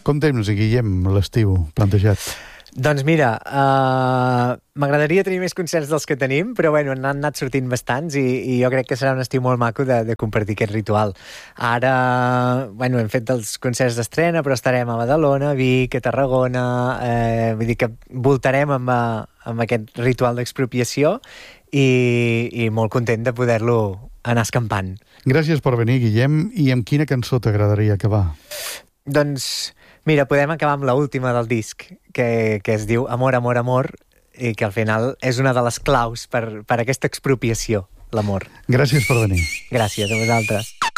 Contem-nos, Guillem, l'estiu plantejat. Doncs mira, m'agradaria tenir més concerts dels que tenim, però bueno, n'han anat sortint bastants i jo crec que serà un estiu molt maco de compartir aquest ritual. Ara, bueno, hem fet els concerts d'estrena, però estarem a Badalona, a Vic, a Tarragona, vull dir que voltarem amb aquest ritual d'expropiació i molt content de poder-lo anar escampant. Gràcies per venir, Guillem, i amb quina cançó t'agradaria acabar? Doncs mira, podem acabar amb l'última del disc, que es diu Amor, amor, amor, i que al final és una de les claus per aquesta expropiació, l'amor. Gràcies per venir. Gràcies a vosaltres.